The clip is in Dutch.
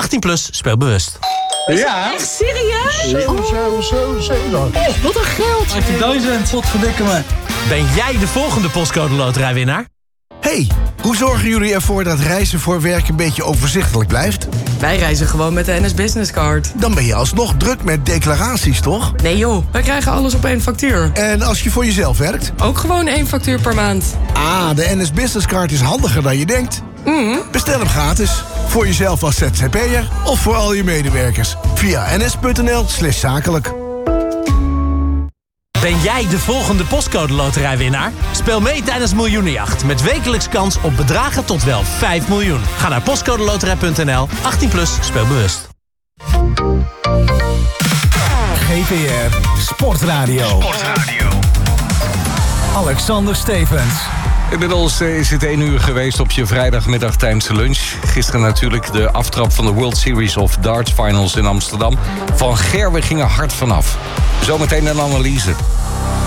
18 plus, speel bewust. Ja. Echt serieus? Zo. Wat een geld. 18.000. Wat verdikken me. Ben jij de volgende postcode loterijwinnaar? Hey, hoe zorgen jullie ervoor dat reizen voor werk een beetje overzichtelijk blijft? Wij reizen gewoon met de NS Business Card. Dan ben je alsnog druk met declaraties, toch? Nee joh, wij krijgen alles op één factuur. En als je voor jezelf werkt? Ook gewoon 1 factuur per maand. Ah, de NS Business Card is handiger dan je denkt. Bestel hem gratis. Voor jezelf als ZZP'er of voor al je medewerkers. Via ns.nl/zakelijk. Ben jij de volgende postcode loterijwinnaar? Speel mee tijdens Miljoenenjacht met wekelijks kans op bedragen tot wel 5 miljoen. Ga naar postcodeloterij.nl. 18 plus, speel bewust. GPR Sportradio. Alexander Stevens. Inmiddels is het 1 uur geweest op je vrijdagmiddag tijdens de lunch. Gisteren natuurlijk de aftrap van de World Series of Darts Finals in Amsterdam. Van Gerwen ging er hard vanaf. Zometeen een analyse.